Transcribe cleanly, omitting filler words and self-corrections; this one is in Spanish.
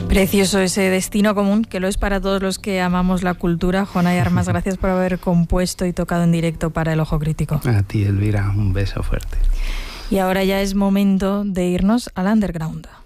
Precioso ese destino común, que lo es para todos los que amamos la cultura. Jonay Armas, gracias por haber compuesto y tocado en directo para El Ojo Crítico. A ti, Elvira, un beso fuerte. Y ahora ya es momento de irnos al underground.